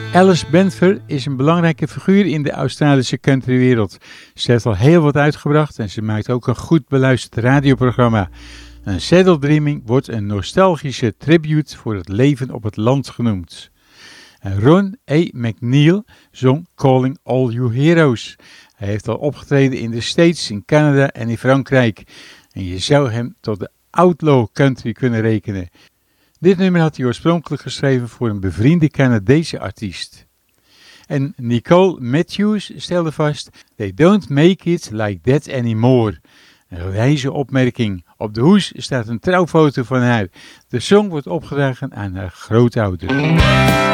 Alice Benfer is een belangrijke figuur in de Australische countrywereld. Ze heeft al heel wat uitgebracht en ze maakt ook een goed beluisterd radioprogramma. Een Saddle Dreaming wordt een nostalgische tribute voor het leven op het land genoemd. En Ron A. McNeil zong Calling All You Heroes. Hij heeft al opgetreden in de States, in Canada en in Frankrijk. En je zou hem tot de outlaw country kunnen rekenen. Dit nummer had hij oorspronkelijk geschreven voor een bevriende Canadese artiest. En Nicole Matthews stelde vast: "They don't make it like that anymore." Een wijze opmerking. Op de hoes staat een trouwfoto van haar. De song wordt opgedragen aan haar grootouders.